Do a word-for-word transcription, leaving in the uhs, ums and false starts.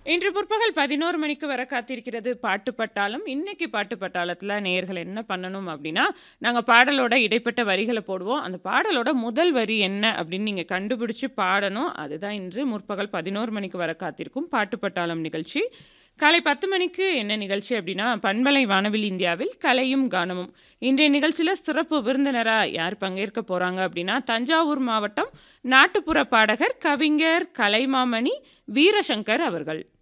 இன்று பிற்பகல் பதினொரு மணிக்கு வர காத்திருக்கிறது பாட்டு பட்டாளம். இன்னைக்கு பாட்டு பட்டாளத்துல நேயர்கள் என்ன பண்ணணும் அப்டின்னா, நாங்க பாடலோட இடைப்பட்ட வரிகள போடுவோம். அந்த பாடலோட முதல் வரி என்ன அப்டின்னு நீங்க கண்டுபிடிச்சு பாடணும். அதுதான் இன்று முற்பகல் பதினொரு மணிக்கு வர காத்திருக்கும் பாட்டு பட்டாளம் நிகழ்ச்சி. காலை பத்து மணிக்கு என்ன நிகழ்ச்சி அப்டின்னா, பண்பலை வானவில் இந்தியாவில் கலையும் கானமும். இன்றைய நிகழ்ச்சியில சிறப்பு விருந்தினரா யார் பங்கேற்க போறாங்க அப்டின்னா, தஞ்சாவூர் மாவட்டம் நாட்டுப்புற பாடகர், கவிஞர், கலைமாமணி வீரசங்கர் அவர்கள்.